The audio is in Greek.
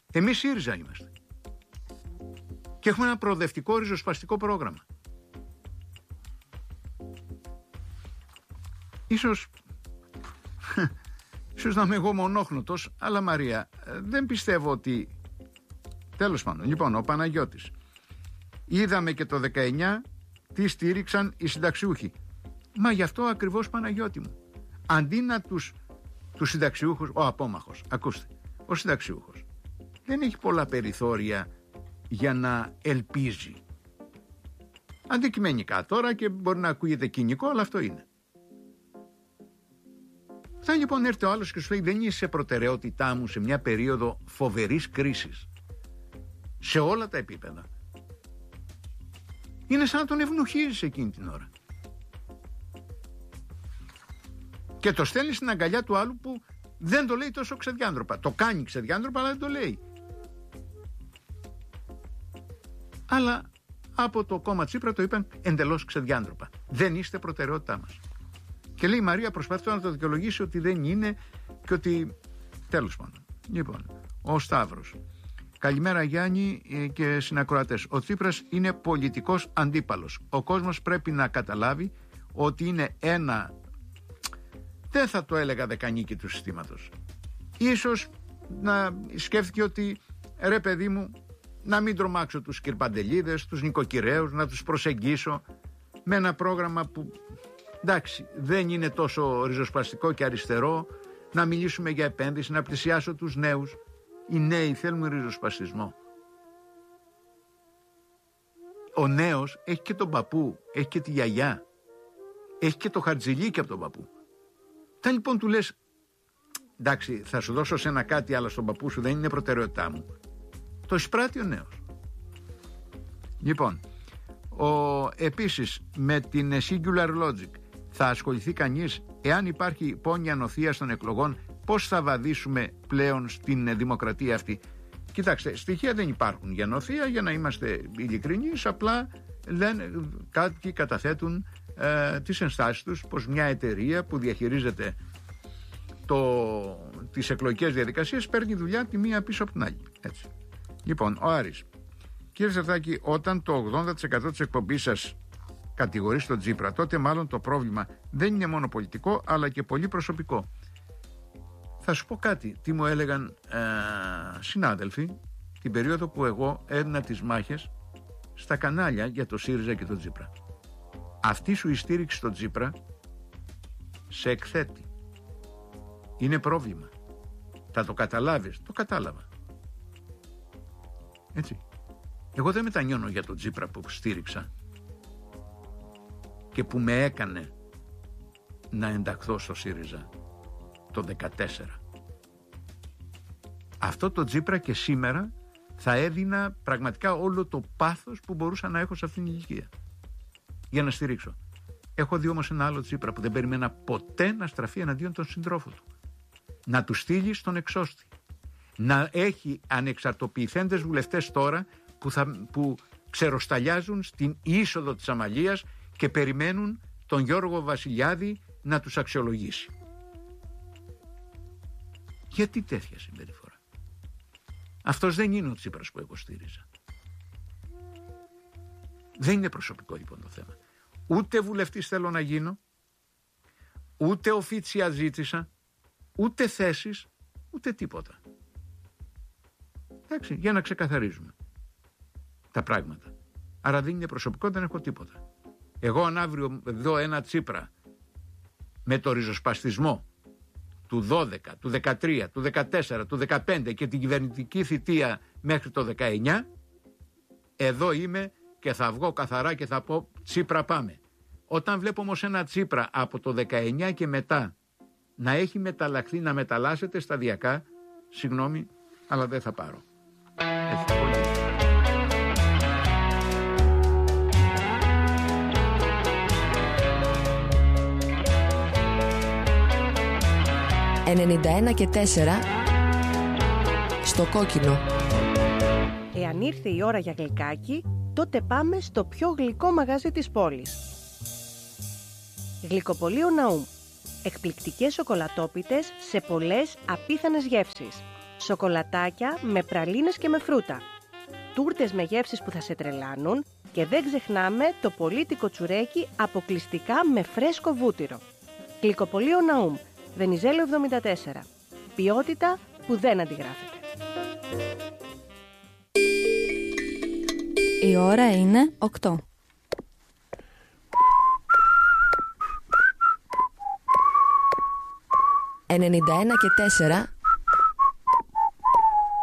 Εμείς ΣΥΡΙΖΑ είμαστε. Και έχουμε ένα προοδευτικό ριζοσπαστικό πρόγραμμα. Ίσως να είμαι εγώ μονόχνοτος, αλλά Μαρία, δεν πιστεύω ότι... Τέλος πάντων, λοιπόν, ο Παναγιώτης. Είδαμε και το 19 τι στήριξαν οι συνταξιούχοι. Μα γι' αυτό ακριβώς, Παναγιώτη μου. Αντί να τους συνταξιούχους, ο απόμαχος, ακούστε, ο συνταξιούχος δεν έχει πολλά περιθώρια για να ελπίζει. Αντικειμενικά τώρα, και μπορεί να ακούγεται κοινικό, αλλά αυτό είναι. Θα λοιπόν έρθει ο άλλος και σου λέει, δεν είσαι προτεραιότητά μου σε μια περίοδο φοβερής κρίσης, σε όλα τα επίπεδα. Είναι σαν να τον ευνοχίζεις εκείνη την ώρα. Και το στέλνει στην αγκαλιά του άλλου που δεν το λέει τόσο ξεδιάντροπα. Το κάνει ξεδιάντροπα, αλλά δεν το λέει. Αλλά από το κόμμα Τσίπρα το είπαν εντελώς ξεδιάντροπα. Δεν είστε προτεραιότητά μας. Και λέει η Μαρία, προσπαθεί να το δικαιολογήσει ότι δεν είναι και ότι... Τέλος πάντων. Λοιπόν, ο Σταύρος. Καλημέρα Γιάννη και συνακροατές. Ο Τσίπρας είναι πολιτικός αντίπαλος. Ο κόσμος πρέπει να καταλάβει ότι είναι ένα... Δεν θα το έλεγα δεκανίκη του συστήματος. Ίσως να σκέφτηκε ότι ρε παιδί μου, να μην τρομάξω τους κυρπαντελίδες, τους νοικοκυρέους, να τους προσεγγίσω με ένα πρόγραμμα που εντάξει δεν είναι τόσο ριζοσπαστικό και αριστερό, να μιλήσουμε για επένδυση, να πλησιάσω τους νέους. Οι νέοι θέλουν ριζοσπαστισμό. Ο νέος έχει και τον παππού, έχει και τη γιαγιά, έχει και το χαρτζηλίκι από τον παππού. Τα λοιπόν του λες, εντάξει θα σου δώσω σε ένα κάτι, αλλά στον παππού σου δεν είναι προτεραιότητά μου. Το εισπράττει ο νέος. Λοιπόν, επίσης με την singular logic θα ασχοληθεί κανείς? Εάν υπάρχει υπόνοια νοθείας των εκλογών, πώς θα βαδίσουμε πλέον στην δημοκρατία αυτή? Κοιτάξτε, στοιχεία δεν υπάρχουν για νοθεία, για να είμαστε ειλικρινείς, απλά κάποιοι καταθέτουν τις ενστάσεις τους πως μια εταιρεία που διαχειρίζεται τις εκλογικές διαδικασίες παίρνει δουλειά τη μία πίσω από την άλλη. Έτσι. Λοιπόν, ο Άρης. Κύριε Σερτάκη, όταν το 80% της εκπομπής σας κατηγορεί στον Τσίπρα, τότε μάλλον το πρόβλημα δεν είναι μόνο πολιτικό, αλλά και πολύ προσωπικό. Θα σου πω κάτι, τι μου έλεγαν συνάδελφοι την περίοδο που εγώ έδινα τις μάχες στα κανάλια για το ΣΥΡΙΖΑ και τον Τσίπρα. Αυτή σου η στήριξη στον Τσίπρα σε εκθέτει. Είναι πρόβλημα. Θα το καταλάβεις. Το κατάλαβα. Έτσι. Εγώ δεν μετανιώνω για τον Τσίπρα που στήριξα και που με έκανε να ενταχθώ στο ΣΥΡΙΖΑ το 2014. Αυτό το Τσίπρα και σήμερα θα έδινα πραγματικά όλο το πάθος που μπορούσα να έχω σε αυτήν την ηλικία για να στηρίξω. Έχω δει όμως ένα άλλο Τσίπρα που δεν περιμένα ποτέ να στραφεί εναντίον των συντρόφων του. Να του στείλει στον εξώστη. Να έχει ανεξαρτοποιηθέντες βουλευτές τώρα που ξεροσταλιάζουν στην είσοδο της Αμαλίας και περιμένουν τον Γιώργο Βασιλιάδη να τους αξιολογήσει. Γιατί τέτοια συμπεριφορά? Αυτός δεν είναι ο Τσίπρας που εγώ στήριζα. Δεν είναι προσωπικό λοιπόν το θέμα. Ούτε βουλευτής θέλω να γίνω, ούτε οφίτσια ζήτησα, ούτε θέσεις, ούτε τίποτα. Εντάξει, για να ξεκαθαρίζουμε τα πράγματα. Άρα δεν είναι προσωπικό, δεν έχω τίποτα. Εγώ αν αύριο δω ένα Τσίπρα με το ριζοσπαστισμό του 12, του 13, του 14, του 15 και την κυβερνητική θητεία μέχρι το 19, εδώ είμαι και θα βγω καθαρά και θα πω Τσίπρα πάμε. Όταν βλέπω όμως ένα Τσίπρα από το 19 και μετά να έχει μεταλλαχθεί, να μεταλλάσσεται σταδιακά, συγγνώμη, αλλά δεν θα πάρω. Έτσι, πολύ. 91 και 4 στο κόκκινο. Εάν ήρθε η ώρα για γλυκάκι, τότε πάμε στο πιο γλυκό μαγαζί της πόλης. Γλυκοπωλείο Ναούμ. Εκπληκτικές σοκολατόπιτες σε πολλές απίθανες γεύσεις. σοκολατάκια με πραλίνες και με φρούτα, τούρτες με γεύσεις που θα σε τρελάνουν και δεν ξεχνάμε το πολίτικο τσουρέκι αποκλειστικά με φρέσκο βούτυρο. Γλυκοπωλείο Ναούμ, Βενιζέλο 74. Ποιότητα που δεν αντιγράφεται. Η ώρα είναι 8. «91 και 4